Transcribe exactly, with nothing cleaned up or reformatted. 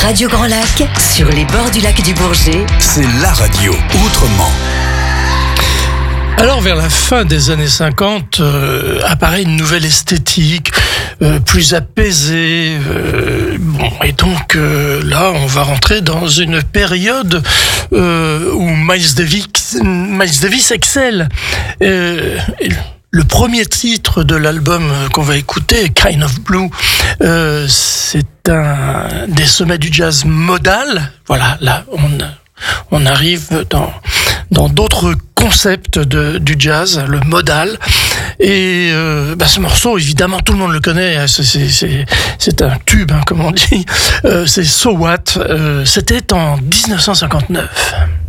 Radio Grand Lac, sur les bords du lac du Bourget. C'est la radio autrement. Alors vers la fin des années cinquante, euh, apparaît une nouvelle esthétique, euh, plus apaisée. Euh, bon, et donc euh, là, on va rentrer dans une période euh, où Miles Davis, Miles Davis excelle. Euh, Le premier titre de l'album qu'on va écouter, Kind of Blue, euh, c'est un des sommets du jazz modal. Voilà, là, on, on arrive dans, dans d'autres concepts de, du jazz, le modal. Et euh, bah, ce morceau, évidemment, tout le monde le connaît. C'est, c'est, c'est, c'est un tube, hein, comme on dit. Euh, c'est So What. Euh, c'était en dix-neuf cent cinquante-neuf.